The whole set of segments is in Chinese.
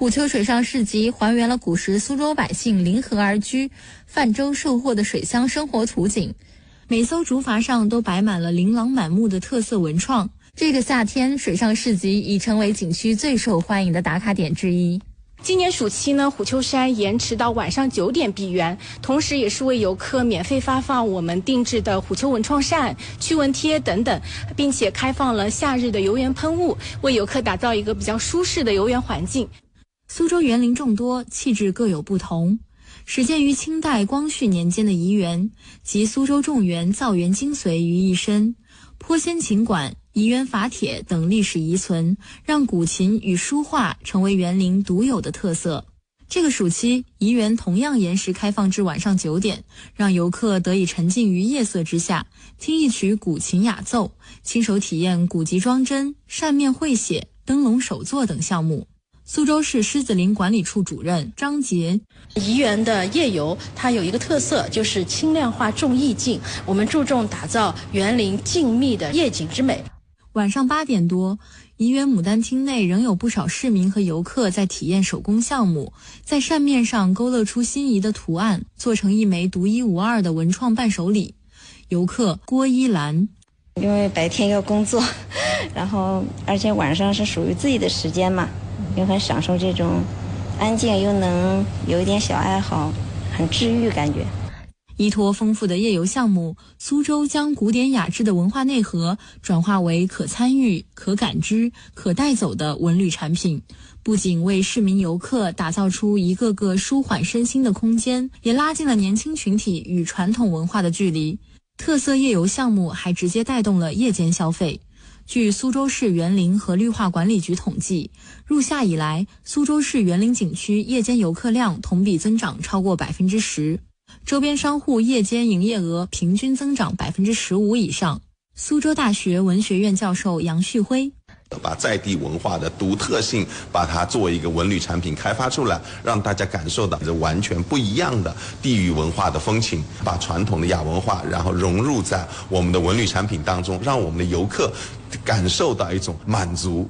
虎丘水上市集还原了古时苏州百姓临河而居、泛舟售货的水乡生活图景，每艘竹筏上都摆满了琳琅满目的特色文创。这个夏天，水上市集已成为景区最受欢迎的打卡点之一。 今年暑期呢，虎丘山延迟到晚上9点闭园，同时也是为游客免费发放我们定制的虎丘文创扇、驱蚊贴等等，并且开放了夏日的游园喷雾，为游客打造一个比较舒适的游园环境。 苏州园林众多，气质各有不同。始建于清代光绪年间的怡园，集苏州众园造园精髓于一身，坡仙琴馆、怡园法帖等历史遗存，让古琴与书画成为园林独有的特色。这个暑期，怡园同样延时开放至晚上9点，让游客得以沉浸于夜色之下，听一曲古琴雅奏，亲手体验古籍装帧、扇面绘写、灯笼手作等项目。苏州市狮子林管理处主任张杰： 怡园的夜游它有一个特色，就是轻量化重意境，我们注重打造园林静谧的夜景之美。 晚上8点多，怡园牡丹厅内仍有不少市民和游客在体验手工项目，在扇面上勾勒出心仪的图案，做成一枚独一无二的文创伴手礼。游客郭依兰： 因为白天要工作，然后而且晚上是属于自己的时间嘛，又很享受这种安静，又能有一点小爱好，很治愈感觉。 依托丰富的夜游项目，苏州将古典雅致的文化内核转化为可参与、可感知、可带走的文旅产品，不仅为市民游客打造出一个个舒缓身心的空间，也拉近了年轻群体与传统文化的距离。特色夜游项目还直接带动了夜间消费。据苏州市园林和绿化管理局统计，入夏以来，苏州市园林景区夜间游客量同比增长超过10%。周边商户夜间营业额平均增长15%以上。苏州大学文学院教授杨旭辉： 把在地文化的独特性，把它作为一个文旅产品开发出来，让大家感受到这完全不一样的地域文化的风情，把传统的亚文化然后融入在我们的文旅产品当中，让我们的游客感受到一种满足。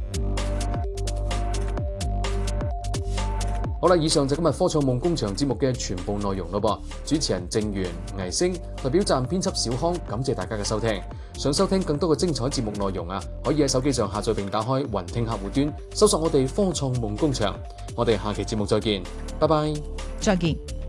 好啦，以上就今日科創夢工場節目嘅全部內容咯噃。主持人鄭源、倪星，代表站編輯小康，感謝大家嘅收聽。想收聽更多嘅精彩節目內容啊，可以喺手機上下載並打開雲聽客戶端，搜索我哋科創夢工場。我哋下期節目再見，拜拜， 再見。